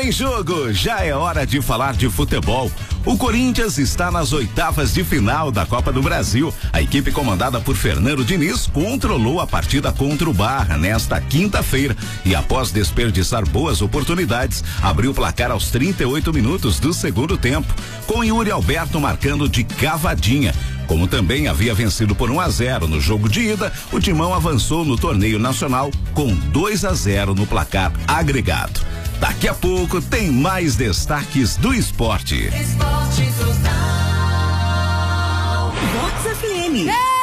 Bola em Jogo, já é hora de falar de futebol. O Corinthians está nas oitavas de final da Copa do Brasil. A equipe comandada por Fernando Diniz controlou a partida contra o Barra nesta quinta-feira e, após desperdiçar boas oportunidades, abriu o placar aos 38 minutos do segundo tempo, com Yuri Alberto marcando de cavadinha. Como também havia vencido por 1-0 no jogo de ida, o Timão avançou no torneio nacional com 2-0 no placar agregado. Daqui a pouco tem mais destaques do esporte. Esporte Total. Vox FM.